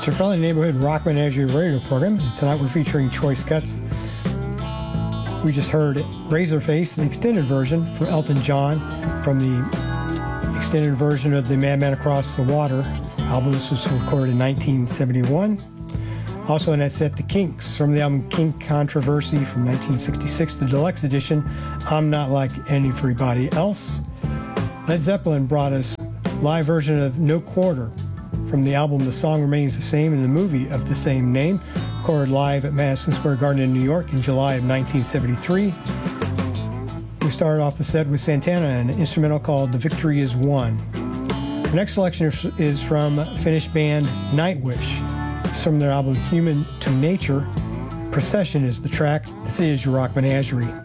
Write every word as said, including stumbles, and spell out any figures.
It's your friendly neighborhood rock menagerie radio program. Tonight we're featuring choice cuts. We just heard Razorface, an extended version from Elton John from the extended version of the Madman Across the Water album. This was recorded in nineteen seventy-one. Also in that set, The Kinks from the album Kink Controversy from nineteen sixty-six, the deluxe edition, I'm Not Like Anybody Else. Led Zeppelin brought us a live version of No Quarter from the album The Song Remains the Same in the movie of the same name, recorded live at Madison Square Garden in New York in July of nineteen seventy-three. We started off the set with Santana and an instrumental called The Victory Is Won. The next selection is from Finnish band Nightwish. It's from their album Human to Nature. Procession is the track. This is your Rock Menagerie.